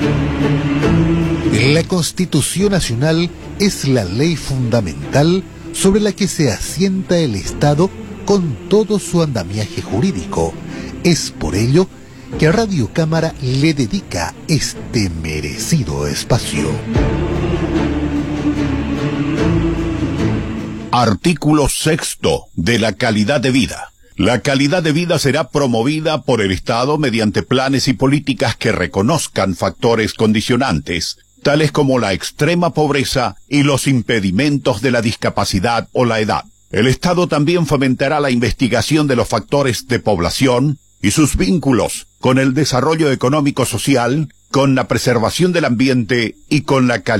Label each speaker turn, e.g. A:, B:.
A: La Constitución Nacional es la ley fundamental sobre la que se asienta el Estado con todo su andamiaje jurídico. Es por ello que Radio Cámara le dedica este merecido espacio.
B: Artículo 6º de la calidad de vida. La calidad de vida será promovida por el Estado mediante planes y políticas que reconozcan factores condicionantes, tales como la extrema pobreza y los impedimentos de la discapacidad o la edad. El Estado también fomentará la investigación de los factores de población y sus vínculos con el desarrollo económico-social, con la preservación del ambiente y con la calidad